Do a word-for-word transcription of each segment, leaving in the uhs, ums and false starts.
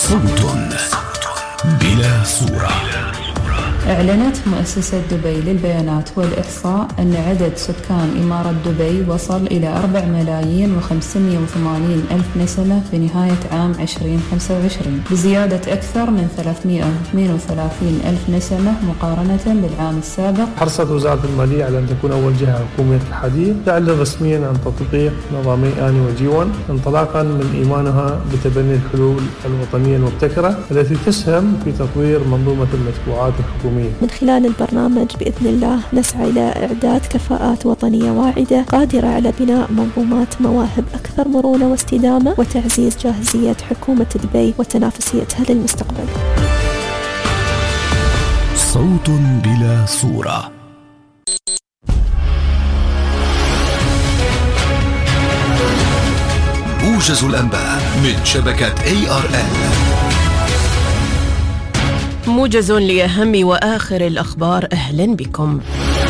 صوت بلا صورة. أعلنت مؤسسة دبي للبيانات والإحصاء أن عدد سكان إمارة دبي وصل إلى أربع ملايين وخمسمائة وثمانين ألف نسمة في نهاية عام عشرين خمسة وعشرين، بزيادة أكثر من ثلاثمائة واثنين وثلاثين ألف نسمة مقارنة بالعام السابق. حرصت وزارة المالية على أن تكون أول جهة حكومية اتحادية تعلن رسميا عن تطبيق نظامي آني وجيوان انطلاقا من إيمانها بتبني الحلول الوطنية المبتكرة التي تسهم في تطوير منظومة المدفوعات الحكومية. من خلال البرنامج بإذن الله نسعى إلى إعداد كفاءات وطنية واعدة قادرة على بناء منظومات مواهب أكثر مرونة واستدامة وتعزيز جاهزية حكومة دبي وتنافسيتها للمستقبل. صوت بلا صورة. موجز الأنباء من شبكة إيه آر إل. موجز لأهم وآخر الأخبار، أهلا بكم.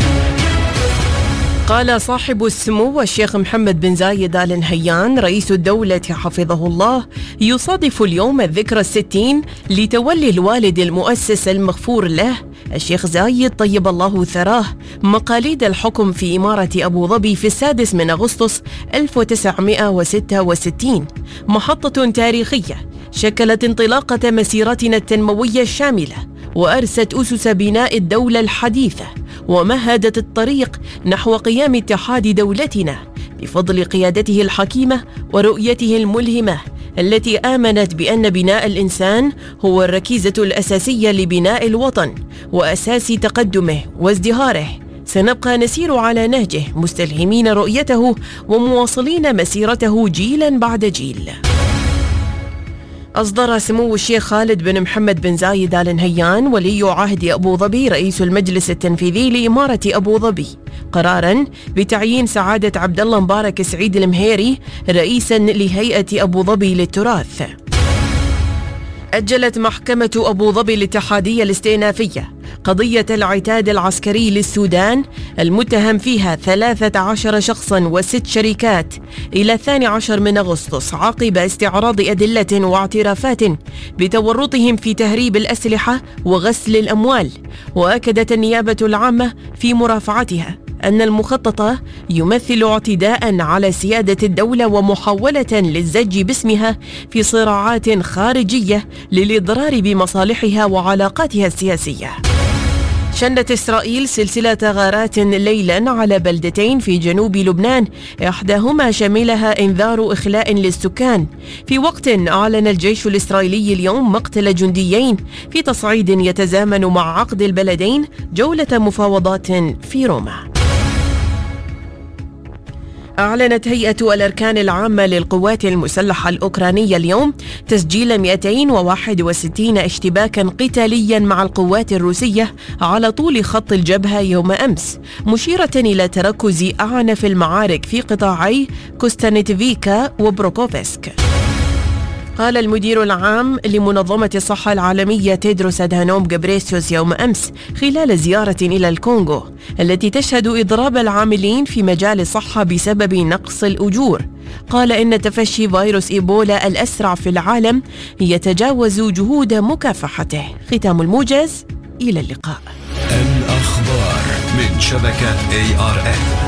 قال صاحب السمو الشيخ محمد بن زايد آل نهيان رئيس الدولة حفظه الله: يصادف اليوم الذكرى الستين لتولي الوالد المؤسس المغفور له الشيخ زايد طيب الله ثراه مقاليد الحكم في إمارة أبو ظبي في السادس من أغسطس ألف وتسعمائة وستة وستين، محطة تاريخية شكلت انطلاقة مسيرتنا التنموية الشاملة وأرست أسس بناء الدولة الحديثة ومهدت الطريق نحو قيام اتحاد دولتنا بفضل قيادته الحكيمة ورؤيته الملهمة التي آمنت بأن بناء الإنسان هو الركيزة الأساسية لبناء الوطن وأساس تقدمه وازدهاره. سنبقى نسير على نهجه مستلهمين رؤيته ومواصلين مسيرته جيلا بعد جيل. أصدر سمو الشيخ خالد بن محمد بن زايد آل نهيان ولي عهد أبو ظبي رئيس المجلس التنفيذي لإمارة أبو ظبي قراراً بتعيين سعادة عبد الله مبارك سعيد المهيري رئيساً لهيئة أبو ظبي للتراث. أجلت محكمة أبو ظبي الاتحادية الاستئنافية قضية العتاد العسكري للسودان المتهم فيها ثلاثة عشر شخصاً وست شركات إلى الثاني عشر من أغسطس عقب استعراض أدلة واعترافات بتورطهم في تهريب الأسلحة وغسل الأموال. وأكدت النيابة العامة في مرافعتها أن المخطط يمثل اعتداء على سيادة الدولة ومحاولة للزج باسمها في صراعات خارجية للإضرار بمصالحها وعلاقاتها السياسية. شنت إسرائيل سلسلة غارات ليلا على بلدتين في جنوب لبنان، إحداهما شملها إنذار إخلاء للسكان، في وقت أعلن الجيش الإسرائيلي اليوم مقتل جنديين في تصعيد يتزامن مع عقد البلدين جولة مفاوضات في روما. أعلنت هيئة الأركان العامة للقوات المسلحة الأوكرانية اليوم تسجيل مئتين وواحد وستين اشتباكاً قتالياً مع القوات الروسية على طول خط الجبهة يوم أمس، مشيرة إلى تركز أعنف المعارك في قطاعي كوستانيتفيكا وبروكوفسك. قال المدير العام لمنظمة الصحة العالمية تيدروس أدهانوم غبريسيوس يوم أمس خلال زيارة إلى الكونغو التي تشهد إضراب العاملين في مجال الصحة بسبب نقص الأجور، قال إن تفشي فيروس إيبولا الأسرع في العالم يتجاوز جهود مكافحته. ختام الموجز، إلى اللقاء. الأخبار من شبكة إيه آر إل.